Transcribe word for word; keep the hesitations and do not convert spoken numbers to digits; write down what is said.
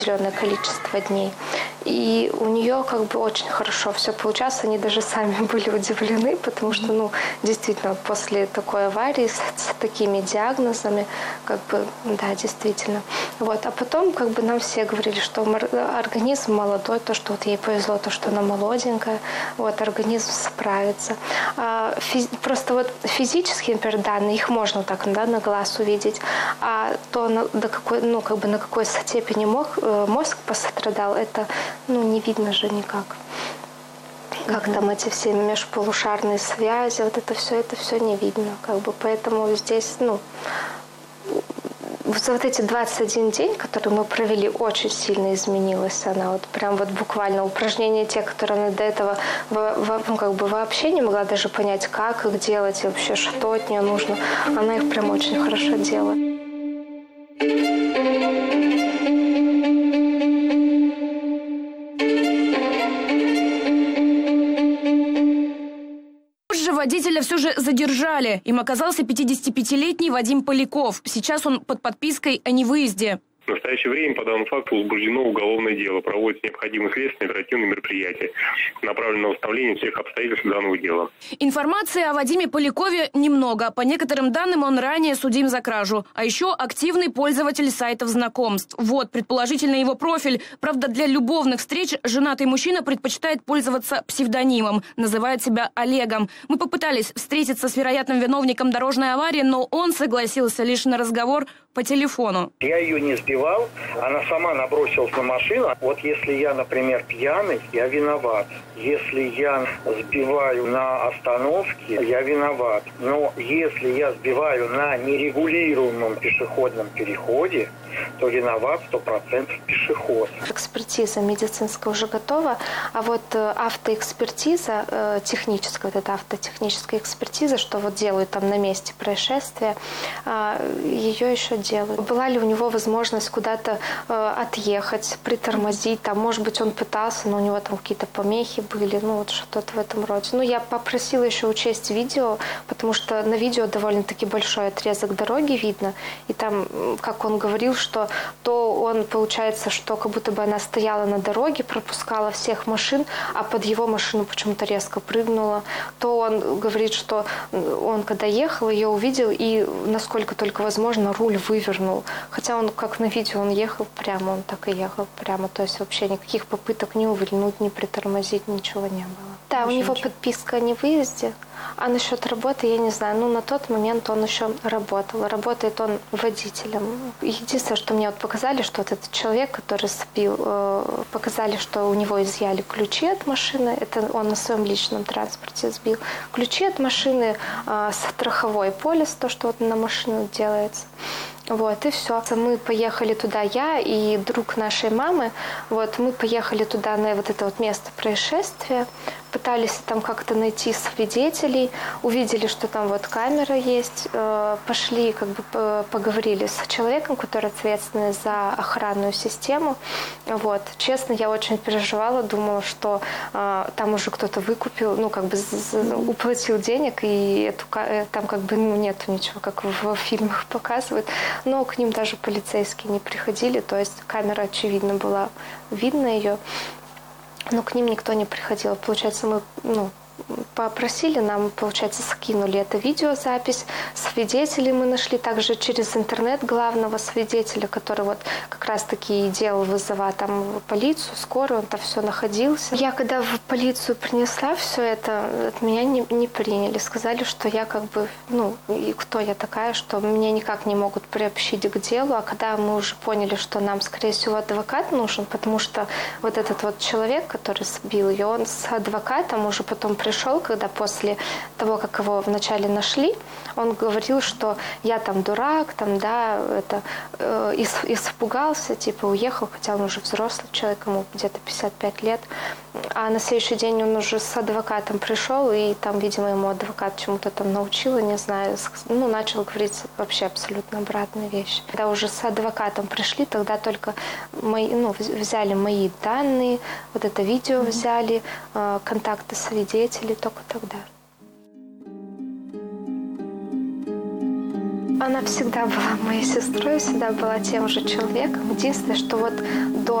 определенное количество дней. И у нее как бы очень хорошо все получалось. Они даже сами были удивлены, потому что, ну, действительно, после такой аварии с, с такими диагнозами, как бы, да, действительно. Вот. А потом, как бы, нам все говорили, что организм молодой, то, что вот ей повезло, то, что она молоденькая, вот, организм справится. А физ... Просто вот физические, например, данные, их можно так, да, на глаз увидеть, а то, на, до какой, ну, как бы, на какой степени мозг, мозг пострадал, это, ну, не видно же никак. Как mm-hmm. там эти все межполушарные связи, вот это все, это все не видно, как бы, поэтому здесь, ну, за вот эти двадцать один день, которые мы провели, очень сильно изменилась она. Вот прям вот буквально упражнения те, которые она до этого ну, как бы вообще не могла даже понять, как их делать и вообще, что от нее нужно. Она их прям очень хорошо делает. Водителя все же задержали. Им оказался пятидесятипятилетний Вадим Поляков. Сейчас он под подпиской о невыезде. В настоящее время по данному факту возбуждено уголовное дело. Проводятся необходимые следственные и оперативные мероприятия, направленные на восстановление всех обстоятельств данного дела. Информации о Вадиме Полякове немного. По некоторым данным, он ранее судим за кражу. А еще активный пользователь сайтов знакомств. Вот, предположительно, его профиль. Правда, для любовных встреч женатый мужчина предпочитает пользоваться псевдонимом. Называет себя Олегом. Мы попытались встретиться с вероятным виновником дорожной аварии, но он согласился лишь на разговор по телефону. Я ее не сбивал, она сама набросилась на машину. Вот если я, например, пьяный, я виноват. Если я сбиваю на остановке, я виноват. Но если я сбиваю на нерегулируемом пешеходном переходе, то виноват сто процентов пешеход. Экспертиза медицинская уже готова, а вот автоэкспертиза, техническая, вот эта автотехническая экспертиза, что вот делают там на месте происшествия, ее еще делают. Была ли у него возможность куда-то отъехать, притормозить, там, может быть, он пытался, но у него там какие-то помехи были, ну вот что-то в этом роде. Ну, я попросила еще учесть видео, потому что на видео довольно-таки большой отрезок дороги видно, и там, как он говорил, что то он, получается, что как будто бы она стояла на дороге, пропускала всех машин, а под его машину почему-то резко прыгнула. То он говорит, что он, когда ехал, ее увидел и, насколько только возможно, руль вывернул. Хотя он, как на видео, он ехал прямо, он так и ехал прямо. То есть вообще никаких попыток не увильнуть, не притормозить, ничего не было. Да, у него подписка о невыезде. А насчет работы, я не знаю, ну на тот момент он еще работал. Работает он водителем. Единственное, что мне вот показали, что вот этот человек, который сбил, показали, что у него изъяли ключи от машины. Это он на своем личном транспорте сбил. Ключи от машины, страховой полис, то, что вот на машину делается. Вот, и все. Мы поехали туда, я и друг нашей мамы. Вот, мы поехали туда, на вот это вот место происшествия. Пытались там как-то найти свидетелей. Увидели, что там вот камера есть. Пошли, как бы поговорили с человеком, который ответственный за охранную систему. Вот. Честно, я очень переживала, думала, что там уже кто-то выкупил, ну, как бы уплатил денег, и эту, там как бы ну, нету ничего, как в фильмах показывают. Но к ним даже полицейские не приходили, то есть камера, очевидно, была, видно ее, но к ним никто не приходил. Получается, мы, ну, попросили, нам, получается, скинули эту видеозапись. Свидетелей мы нашли также через интернет главного свидетеля, который вот как раз-таки делал вызова там полицию, скорую, он там все находился. Я когда в полицию принесла все это, от меня не, не приняли. Сказали, что я как бы, ну, и кто я такая, что меня никак не могут приобщить к делу. А когда мы уже поняли, что нам, скорее всего, адвокат нужен, потому что вот этот вот человек, который сбил ее, он с адвокатом уже потом пришел, когда после того, как его вначале нашли, он говорил, что я там дурак, там, да, это, э, испугался, типа уехал, хотя он уже взрослый человек, ему где-то пятьдесят пять лет. А на следующий день он уже с адвокатом пришел, и там, видимо, ему адвокат чему-то там научил, не знаю, ну, начал говорить вообще абсолютно обратные вещи. Когда уже с адвокатом пришли, тогда только мои, ну, взяли мои данные, вот это видео взяли, э, контакты свидетелей, только тогда. Она всегда была моей сестрой, всегда была тем же человеком. Единственное, что вот до